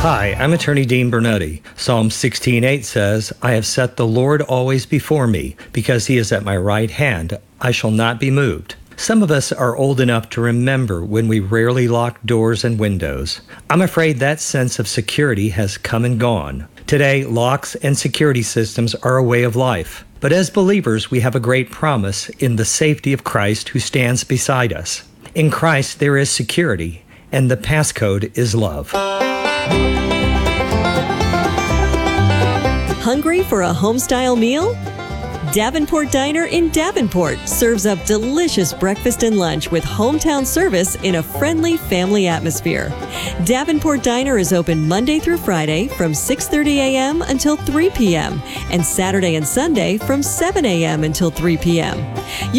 Hi, I'm attorney Dean Bernetti. Psalm 16:8 says, I have set the Lord always before me. Because he is at my right hand, I shall not be moved. Some of us are old enough to remember when we rarely locked doors and windows. I'm afraid that sense of security has come and gone. Today, locks and security systems are a way of life. But as believers, we have a great promise in the safety of Christ who stands beside us. In Christ, there is security, and the passcode is love. Hungry for a home-style meal? Davenport Diner in Davenport serves up delicious breakfast and lunch with hometown service in a friendly family atmosphere. Davenport Diner is open Monday through Friday from 6:30 a.m. until 3 p.m. and Saturday and Sunday from 7 a.m. until 3 p.m.